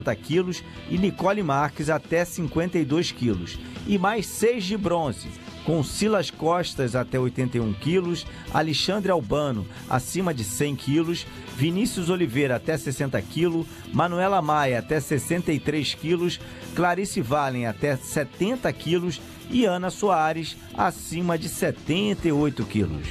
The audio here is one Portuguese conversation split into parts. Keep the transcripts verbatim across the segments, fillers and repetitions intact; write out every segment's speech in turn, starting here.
quilos e Nicole Marques até cinquenta e dois quilos. E mais seis de bronze, com Silas Costas até oitenta e um quilos, Alexandre Albano acima de cem quilos, Vinícius Oliveira até sessenta quilos, Manuela Maia até sessenta e três quilos, Clarice Valen até setenta quilos e Ana Soares acima de setenta e oito quilos.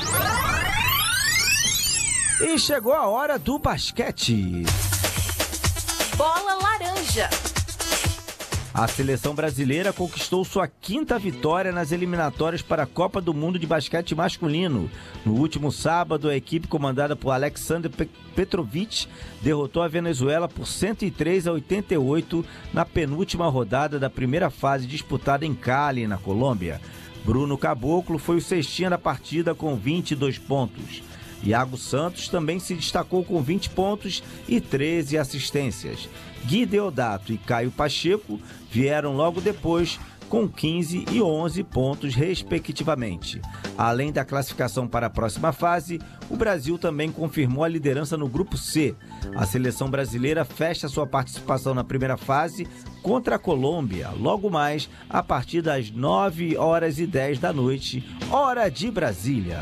E chegou a hora do basquete. Bola laranja. A seleção brasileira conquistou sua quinta vitória nas eliminatórias para a Copa do Mundo de Basquete Masculino. No último sábado, a equipe comandada por Alexander Petrovic derrotou a Venezuela por cento e três a oitenta e oito na penúltima rodada da primeira fase disputada em Cali, na Colômbia. Bruno Caboclo foi o cestinha da partida com vinte e dois pontos. Iago Santos também se destacou com vinte pontos e treze assistências. Gui Deodato e Caio Pacheco vieram logo depois com quinze e onze pontos, respectivamente. Além da classificação para a próxima fase, o Brasil também confirmou a liderança no Grupo C. A seleção brasileira fecha sua participação na primeira fase contra a Colômbia, logo mais a partir das nove horas e dez da noite, hora de Brasília.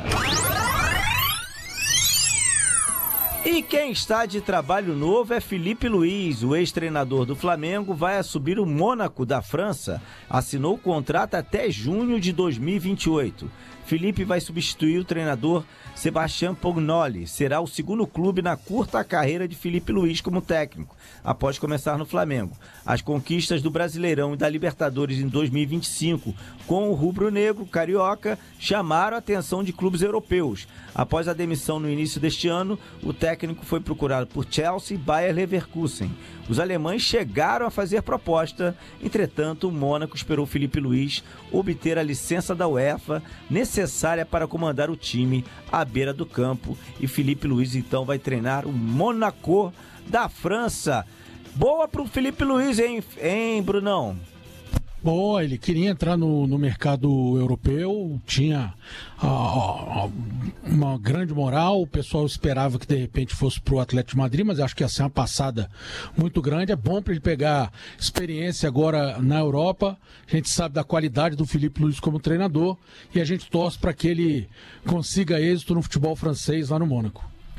E quem está de trabalho novo é Felipe Luiz, o ex-treinador do Flamengo, vai assumir o Mônaco da França, assinou o contrato até junho de dois mil e vinte e oito. Felipe vai substituir o treinador Sebastião Pognoli, será o segundo clube na curta carreira de Felipe Luiz como técnico, após começar no Flamengo. As conquistas do Brasileirão e da Libertadores em dois mil e vinte e cinco com o rubro-negro carioca chamaram a atenção de clubes europeus. Após a demissão no início deste ano, o técnico foi procurado por Chelsea e Bayer Leverkusen. Os alemães chegaram a fazer proposta, entretanto o Mônaco esperou Felipe Luiz obter a licença da UEFA necessária para comandar o time à beira do campo, e Felipe Luiz então vai treinar o Mônaco da França. Boa pro Felipe Luiz, hein, hein Brunão? Boa, ele queria entrar no, no mercado europeu, tinha ah, ah, uma grande moral, o pessoal esperava que de repente fosse pro Atlético de Madrid, mas acho que ia ser uma passada muito grande. É bom para ele pegar experiência agora na Europa, a gente sabe da qualidade do Felipe Luiz como treinador e a gente torce para que ele consiga êxito no futebol francês lá no Mônaco.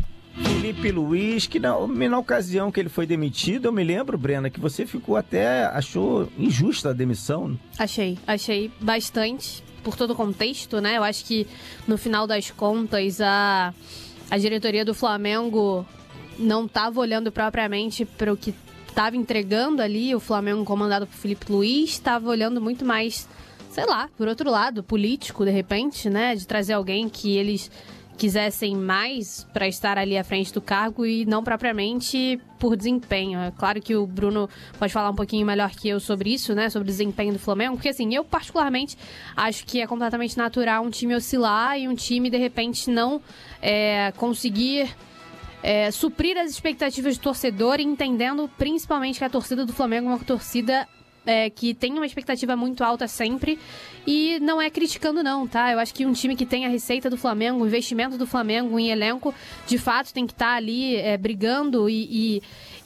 Felipe Luiz, que na, na ocasião que ele foi demitido, eu me lembro, Brena, que você ficou até, achou injusta a demissão. Achei, achei bastante, por todo o contexto, né? Eu acho que no final das contas a, a diretoria do Flamengo não estava olhando propriamente para o que estava entregando ali, o Flamengo comandado por Felipe Luiz, estava olhando muito mais, sei lá, por outro lado, político, de repente, né? De trazer alguém que eles quisessem mais para estar ali à frente do cargo e não propriamente por desempenho. É claro que o Bruno pode falar um pouquinho melhor que eu sobre isso, né, sobre o desempenho do Flamengo, porque assim, eu particularmente acho que é completamente natural um time oscilar e um time de repente não é, conseguir é, suprir as expectativas do torcedor, entendendo principalmente que a torcida do Flamengo é uma torcida É, que tem uma expectativa muito alta sempre, e não é criticando não, tá? Eu acho que um time que tem a receita do Flamengo, o investimento do Flamengo em elenco, de fato tem que estar tá ali é, brigando e, e,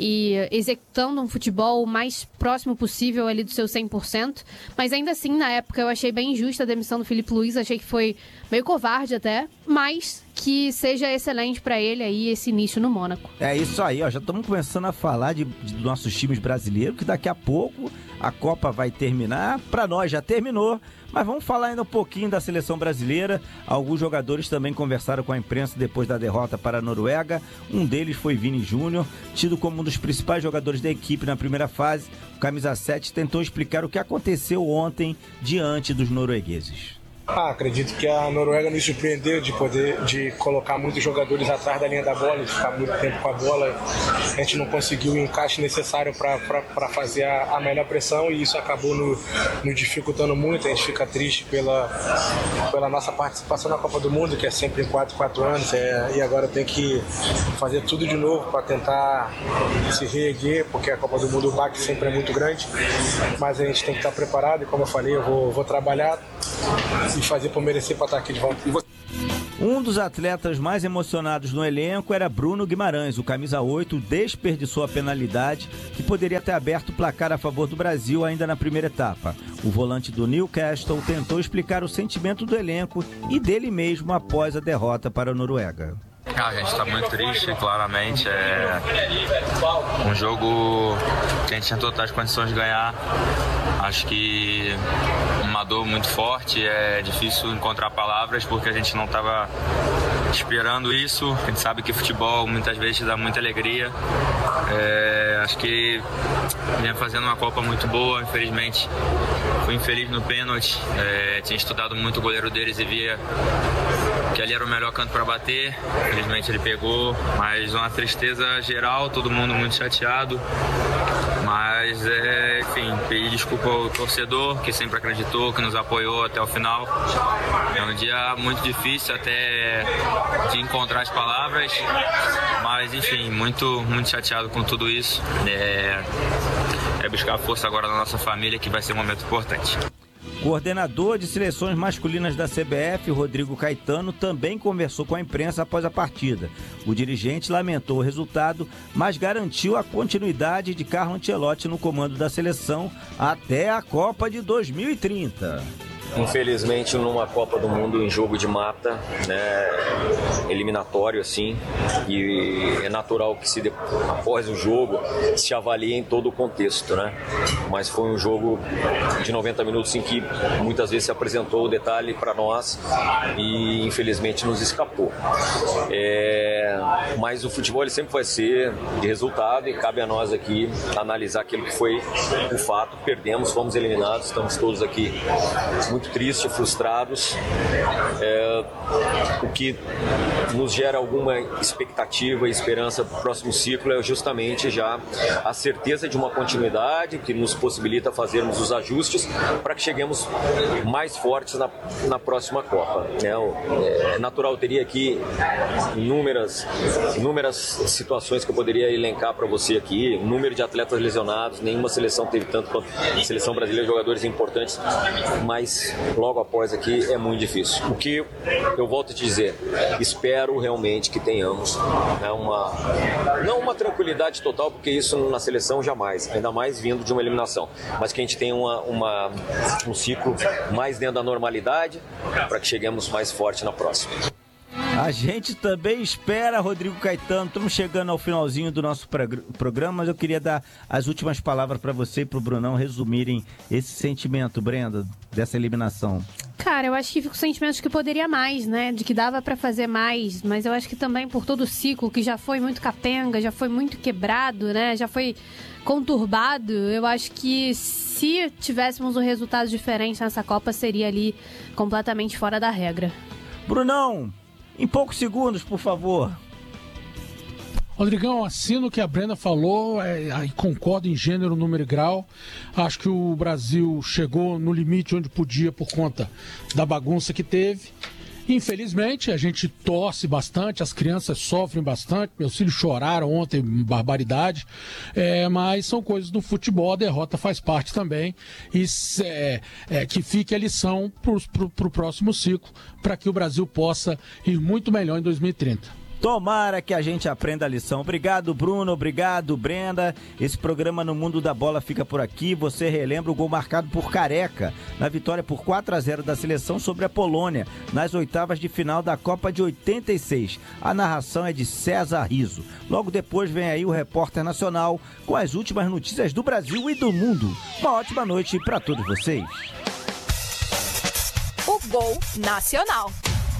e executando um futebol o mais próximo possível ali do seu cem por cento, mas ainda assim, na época, eu achei bem injusta a demissão do Felipe Luiz, achei que foi meio covarde até, mas que seja excelente para ele aí esse início no Mônaco. É isso aí, ó, já estamos começando a falar de, de nossos times brasileiros, que daqui a pouco a Copa vai terminar, para nós já terminou, mas vamos falar ainda um pouquinho da seleção brasileira. Alguns jogadores também conversaram com a imprensa depois da derrota para a Noruega. Um deles foi Vini Júnior, tido como um dos principais jogadores da equipe na primeira fase. O camisa sete tentou explicar o que aconteceu ontem diante dos noruegueses. Ah, acredito que a Noruega nos surpreendeu de poder de colocar muitos jogadores atrás da linha da bola, de ficar muito tempo com a bola. A gente não conseguiu o encaixe necessário para fazer a, a melhor pressão, e isso acabou nos no dificultando muito. A gente fica triste pela, pela nossa participação na Copa do Mundo, que é sempre em quatro, quatro anos, é, e agora tem que fazer tudo de novo para tentar se reerguer, porque a Copa do Mundo, o baque sempre é muito grande, mas a gente tem que estar preparado, e como eu falei, eu vou, vou trabalhar e fazer por merecer para estar aqui de volta. Um dos atletas mais emocionados no elenco era Bruno Guimarães. O camisa oito desperdiçou a penalidade que poderia ter aberto o placar a favor do Brasil ainda na primeira etapa. O volante do Newcastle tentou explicar o sentimento do elenco e dele mesmo após a derrota para a Noruega. Ah, a gente está muito triste, claramente. É um jogo que a gente tinha totais condições de ganhar. Acho que uma dor muito forte, é difícil encontrar palavras porque a gente não estava esperando isso. A gente sabe que futebol muitas vezes dá muita alegria. É, acho que vinha fazendo uma Copa muito boa, infelizmente fui infeliz no pênalti. É, tinha estudado muito o goleiro deles e via que ali era o melhor canto para bater. Infelizmente ele pegou, mas uma tristeza geral, todo mundo muito chateado. Mas, é, enfim, pedir desculpa ao torcedor que sempre acreditou, que nos apoiou até o final. É um dia muito difícil até de encontrar as palavras, mas, enfim, muito, muito chateado com tudo isso. É, é buscar força agora na nossa família, que vai ser um momento importante. Coordenador de seleções masculinas da C B F, Rodrigo Caetano, também conversou com a imprensa após a partida. O dirigente lamentou o resultado, mas garantiu a continuidade de Carlo Ancelotti no comando da seleção até a Copa de dois mil e trinta. Infelizmente, numa Copa do Mundo em jogo de mata, né, eliminatório assim, e é natural que se após o jogo se avalie em todo o contexto, né? Mas foi um jogo de noventa minutos em que muitas vezes se apresentou o detalhe para nós e infelizmente nos escapou. É, mas o futebol ele sempre vai ser de resultado e cabe a nós aqui analisar aquilo que foi o fato. Perdemos, fomos eliminados, estamos todos aqui muito muito tristes, frustrados, é, o que nos gera alguma expectativa e esperança para o próximo ciclo é justamente já a certeza de uma continuidade que nos possibilita fazermos os ajustes para que cheguemos mais fortes na, na próxima Copa. É, é natural, teria aqui inúmeras, inúmeras situações que eu poderia elencar para você aqui, o número de atletas lesionados, nenhuma seleção teve tanto quanto a seleção brasileira, jogadores importantes, mas logo após aqui é muito difícil. O que eu volto a te dizer, espero realmente que tenhamos, né, uma, não uma tranquilidade total, porque isso na seleção jamais, ainda mais vindo de uma eliminação, mas que a gente tenha uma, uma, um ciclo mais dentro da normalidade para que cheguemos mais forte na próxima. A gente também espera, Rodrigo Caetano. Estamos chegando ao finalzinho do nosso programa, mas eu queria dar as últimas palavras para você e para o Brunão resumirem esse sentimento, Brenda, dessa eliminação. Cara, eu acho que fica o sentimento de que poderia mais, né? De que dava para fazer mais, mas eu acho que também por todo o ciclo, que já foi muito capenga, já foi muito quebrado, né? Já foi conturbado. Eu acho que se tivéssemos um resultado diferente nessa Copa, seria ali completamente fora da regra. Brunão, em poucos segundos, por favor. Rodrigão, assino o que a Brenda falou, é, concordo em gênero, número e grau. Acho que o Brasil chegou no limite onde podia por conta da bagunça que teve. Infelizmente, a gente torce bastante, as crianças sofrem bastante, meus filhos choraram ontem, barbaridade, é, mas são coisas do futebol, a derrota faz parte também, e é, é, que fique a lição para o próximo ciclo, para que o Brasil possa ir muito melhor em dois mil e trinta. Tomara que a gente aprenda a lição. Obrigado, Bruno. Obrigado, Brenda. Esse programa No Mundo da Bola fica por aqui. Você relembra o gol marcado por Careca na vitória por quatro a zero da seleção sobre a Polônia nas oitavas de final da Copa de oitenta e seis. A narração é de César Rizzo. Logo depois vem aí o Repórter Nacional com as últimas notícias do Brasil e do mundo. Uma ótima noite para todos vocês. O Gol Nacional.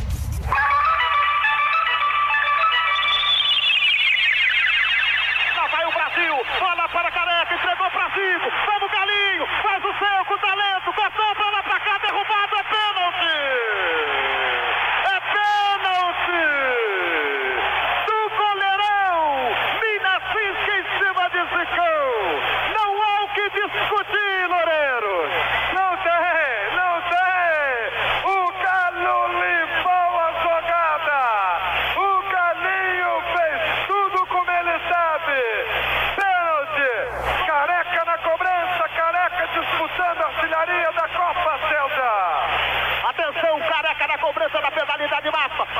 Bola para Careca, entregou para Zico, vamos Galinho, faz o seu com talento, cortou para lá para cá, derrubado, é pênalti! É pênalti! Do goleirão, Minacinski em cima de Zico! Não há o que discutir, Loureiro! Não tem, não tem! O Galo limpou a jogada! O Galinho fez tudo como ele sabe! Careca na cobrança, Careca disputando a artilharia da Copa, Celta. Atenção, Careca na cobrança da penalidade máxima.